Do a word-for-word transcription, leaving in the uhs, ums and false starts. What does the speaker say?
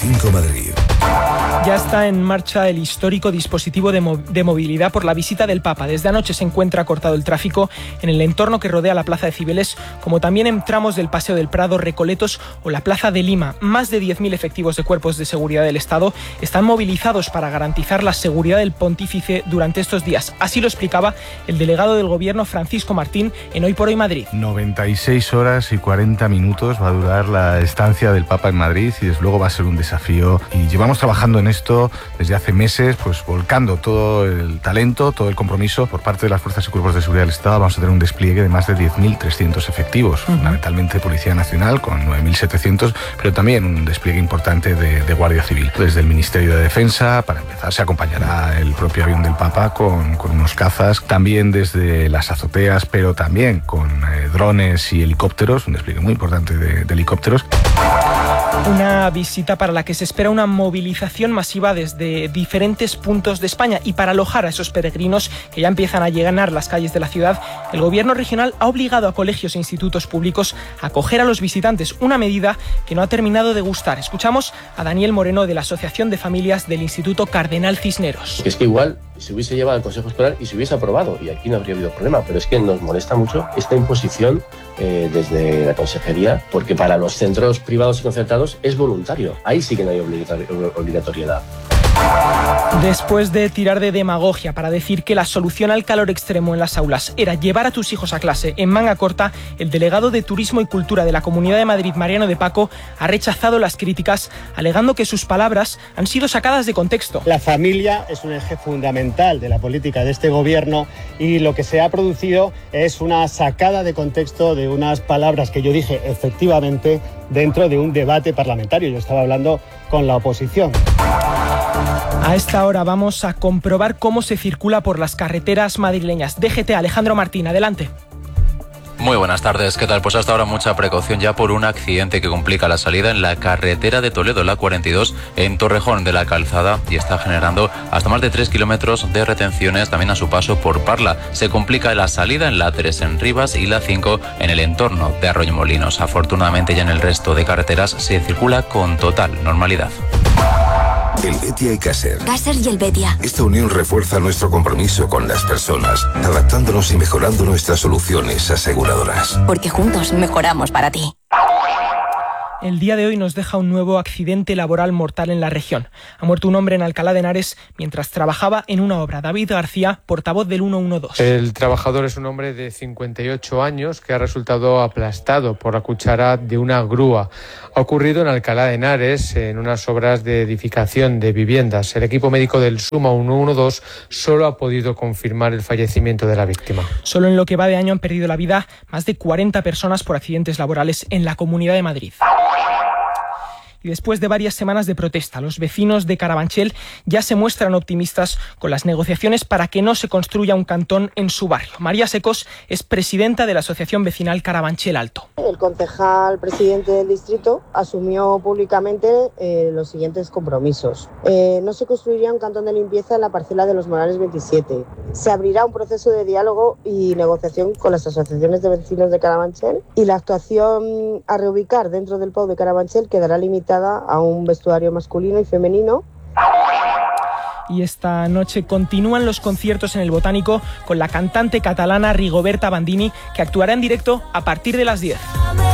cinco Madrid. Ya está en marcha el histórico dispositivo de, mo- de movilidad por la visita del Papa. Desde anoche se encuentra cortado el tráfico en el entorno que rodea la Plaza de Cibeles, como también en tramos del Paseo del Prado, Recoletos o la Plaza de Lima. Más de diez mil efectivos de cuerpos de seguridad del Estado están movilizados para garantizar la seguridad del pontífice durante estos días. Así lo explicaba el delegado del Gobierno, Francisco Martín, en Hoy por Hoy Madrid. noventa y seis horas y cuarenta minutos va a durar la estancia del Papa en Madrid y desde luego va a ser un desafío. Y llevamos trabajando en esto desde hace meses, pues volcando todo el talento, todo el compromiso por parte de las fuerzas y cuerpos de seguridad del Estado. Vamos a tener un despliegue de más de diez mil trescientos efectivos, uh-huh. fundamentalmente Policía Nacional con nueve mil setecientos, pero también un despliegue importante de, de Guardia Civil. Desde el Ministerio de Defensa, para empezar, se acompañará el propio avión del Papa con, con unos cazas, también desde las azoteas, pero también con eh, drones y helicópteros, un despliegue muy importante de, de helicópteros. Una visita para la que se espera una movilización masiva desde diferentes puntos de España, y para alojar a esos peregrinos que ya empiezan a llenar las calles de la ciudad, el Gobierno regional ha obligado a colegios e institutos públicos a acoger a los visitantes, una medida que no ha terminado de gustar. Escuchamos a Daniel Moreno de la Asociación de Familias del Instituto Cardenal Cisneros. Es que igual se hubiese llevado al Consejo Escolar y se hubiese aprobado, y aquí no habría habido problema, pero es que nos molesta mucho esta imposición eh, desde la Consejería, porque para los centros privados y concertados es voluntario. Ahí sí que no hay obligatoriedad. Después de tirar de demagogia para decir que la solución al calor extremo en las aulas era llevar a tus hijos a clase en manga corta, el delegado de Turismo y Cultura de la Comunidad de Madrid, Mariano de Paco, ha rechazado las críticas, alegando que sus palabras han sido sacadas de contexto. La familia es un eje fundamental de la política de este gobierno y lo que se ha producido es una sacada de contexto de unas palabras que yo dije efectivamente dentro de un debate parlamentario. Yo estaba hablando con la oposición. A esta hora vamos a comprobar cómo se circula por las carreteras madrileñas. D G T, Alejandro Martín, adelante. Muy buenas tardes, ¿qué tal? Pues hasta ahora mucha precaución ya por un accidente que complica la salida en la carretera de Toledo, la cuarenta y dos, en Torrejón de la Calzada, y está generando hasta más de tres kilómetros de retenciones también a su paso por Parla. Se complica la salida en la tres en Rivas y la cinco en el entorno de Arroyomolinos. Afortunadamente ya en el resto de carreteras se circula con total normalidad. El Betia y Caser. Caser y el Betia. Esta unión refuerza nuestro compromiso con las personas, adaptándonos y mejorando nuestras soluciones aseguradoras. Porque juntos mejoramos para ti. El día de hoy nos deja un nuevo accidente laboral mortal en la región. Ha muerto un hombre en Alcalá de Henares mientras trabajaba en una obra. David García, portavoz del ciento doce. El trabajador es un hombre de cincuenta y ocho años que ha resultado aplastado por la cuchara de una grúa. Ha ocurrido en Alcalá de Henares, en unas obras de edificación de viviendas. El equipo médico del SUMA ciento doce solo ha podido confirmar el fallecimiento de la víctima. Solo en lo que va de año han perdido la vida más de cuarenta personas por accidentes laborales en la Comunidad de Madrid. Y después de varias semanas de protesta, los vecinos de Carabanchel ya se muestran optimistas con las negociaciones para que no se construya un cantón en su barrio. María Secos es presidenta de la Asociación Vecinal Carabanchel Alto. El concejal presidente del distrito asumió públicamente eh, los siguientes compromisos. Eh, no se construiría un cantón de limpieza en la parcela de los Morales veintisiete. Se abrirá un proceso de diálogo y negociación con las asociaciones de vecinos de Carabanchel, y la actuación a reubicar dentro del P A U de Carabanchel quedará limitada a un vestuario masculino y femenino. Y esta noche continúan los conciertos en el Botánico con la cantante catalana Rigoberta Bandini, que actuará en directo a partir de las diez.